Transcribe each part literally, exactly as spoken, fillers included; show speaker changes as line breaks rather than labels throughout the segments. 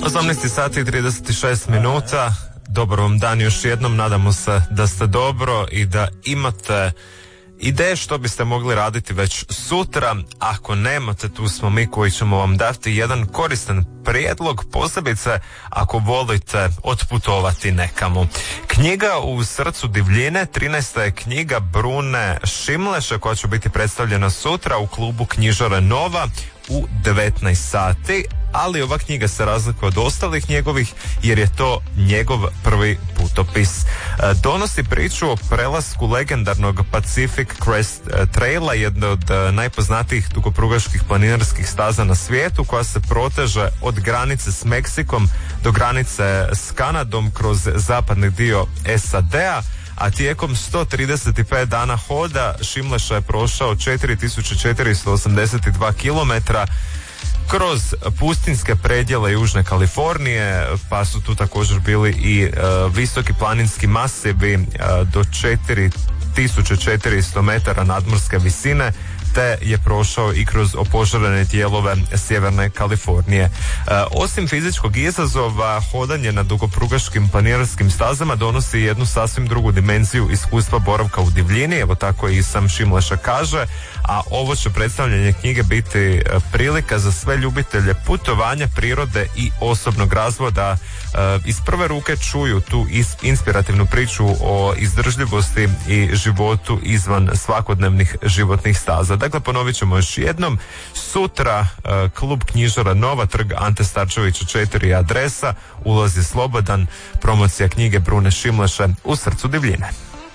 osamnaest sati i trideset šest minuta. Dobar vam dan još jednom, nadamo se da ste dobro i da imate ideje što biste mogli raditi već sutra. Ako nemate, tu smo mi koji ćemo vam dati jedan koristan prijedlog, posebice ako volite otputovati nekamo. Knjiga U srcu divljine, trinaesta je knjiga Brune Šimleša koja će biti predstavljena sutra u klubu Knjižare Nova u devetnaest sati, ali ova knjiga se razlikuje od ostalih njegovih jer je to njegov prvi putopis. Donosi priču o prelasku legendarnog Pacific Crest Traila, jedne od najpoznatijih dugoprugaških planinarskih staza na svijetu, koja se proteže od granice s Meksikom do granice s Kanadom kroz zapadni dio S A D-a, a tijekom sto trideset pet dana hoda Šimleša je prošao četiri tisuće četiristo osamdeset dva kilometra kroz pustinske predjele Južne Kalifornije, pa su tu također bili i uh, visoki planinski masivi uh, do četiri tisuće četiristo metara nadmorske visine, te je prošao i kroz opožarene dijelove sjeverne Kalifornije. E, osim fizičkog izazova, hodanje na dugoprugaškim planinarskim stazama donosi jednu sasvim drugu dimenziju iskustva boravka u divljini, evo tako i sam Šimleša kaže, a ovo će predstavljanje knjige biti prilika za sve ljubitelje putovanja, prirode i osobnog razvoja da e, iz prve ruke čuju tu is, inspirativnu priču o izdržljivosti i životu izvan svakodnevnih životnih staza. Dakle, ponovit ćemo još jednom, sutra uh, klub Knjižara Nova, trg Ante Starčevića četiri adresa, ulaz je slobodan, promocija knjige Brune Šimleše U srcu divljine.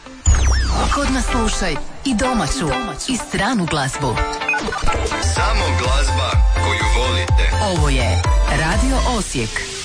Kod nas slušaj i domaću, i stranu glazbu.
Samo glazba koju volite.
Ovo je Radio Osijek.